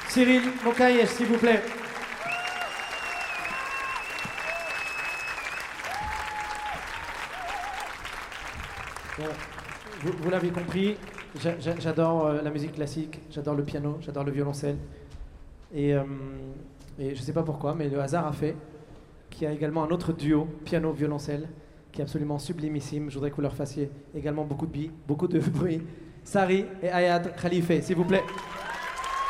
Cyril Mokayesh, s'il vous plaît. Bon, vous l'avez compris, j'adore la musique classique, j'adore le piano, j'adore le violoncelle. Et je ne sais pas pourquoi, mais le hasard a fait qu'il y a également un autre duo, piano-violoncelle, qui est absolument sublimissime. Je voudrais que vous leur fassiez également beaucoup de bruit. Sari et Ayad Khalife, s'il vous plaît.